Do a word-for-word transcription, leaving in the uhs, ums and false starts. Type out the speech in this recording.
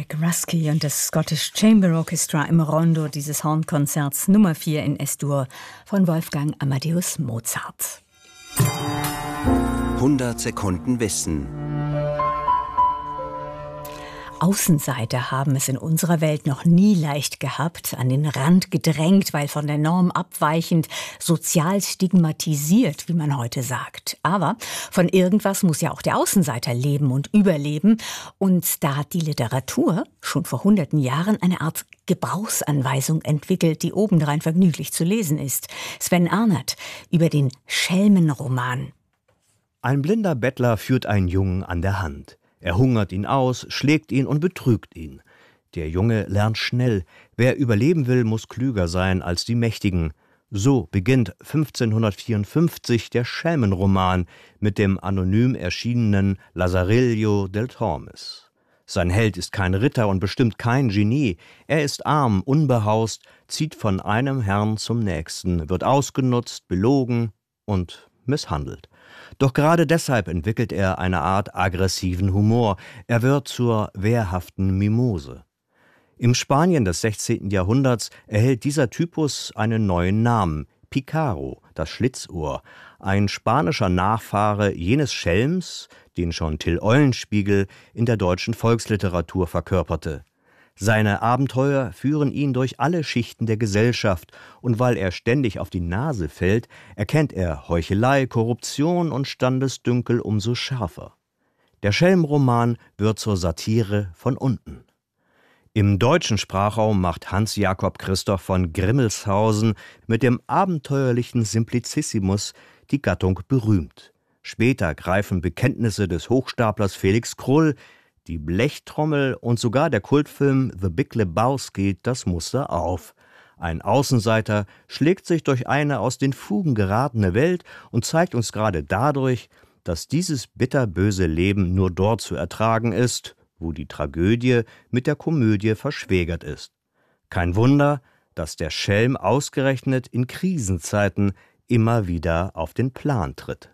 Marek Ruski und das Scottish Chamber Orchestra im Rondo dieses Hornkonzerts Nummer vier in S-Dur von Wolfgang Amadeus Mozart. hundert Sekunden Wissen. Außenseiter haben es in unserer Welt noch nie leicht gehabt, an den Rand gedrängt, weil von der Norm abweichend, sozial stigmatisiert, wie man heute sagt. Aber von irgendwas muss ja auch der Außenseiter leben und überleben. Und da hat die Literatur schon vor hunderten Jahren eine Art Gebrauchsanweisung entwickelt, die obendrein vergnüglich zu lesen ist. Sven Arnert über den Schelmenroman. Ein blinder Bettler führt einen Jungen an der Hand. Er hungert ihn aus, schlägt ihn und betrügt ihn. Der Junge lernt schnell, wer überleben will, muss klüger sein als die Mächtigen. So beginnt fünfzehnhundertvierundfünfzig der Schelmenroman mit dem anonym erschienenen Lazarillo del Tormes. Sein Held ist kein Ritter und bestimmt kein Genie. Er ist arm, unbehaust, zieht von einem Herrn zum nächsten, wird ausgenutzt, belogen und misshandelt. Doch gerade deshalb entwickelt er eine Art aggressiven Humor. Er wird zur wehrhaften Mimose. Im Spanien des sechzehnten Jahrhunderts erhält dieser Typus einen neuen Namen: Picaro, das Schlitzohr, ein spanischer Nachfahre jenes Schelms, den schon Till Eulenspiegel in der deutschen Volksliteratur verkörperte. Seine Abenteuer führen ihn durch alle Schichten der Gesellschaft, und weil er ständig auf die Nase fällt, erkennt er Heuchelei, Korruption und Standesdünkel umso schärfer. Der Schelmenroman wird zur Satire von unten. Im deutschen Sprachraum macht Hans Jakob Christoph von Grimmelshausen mit dem abenteuerlichen Simplicissimus die Gattung berühmt. Später greifen Bekenntnisse des Hochstaplers Felix Krull, die Blechtrommel und sogar der Kultfilm The Big Lebowski das Muster auf. Ein Außenseiter schlägt sich durch eine aus den Fugen geratene Welt und zeigt uns gerade dadurch, dass dieses bitterböse Leben nur dort zu ertragen ist, wo die Tragödie mit der Komödie verschwägert ist. Kein Wunder, dass der Schelm ausgerechnet in Krisenzeiten immer wieder auf den Plan tritt.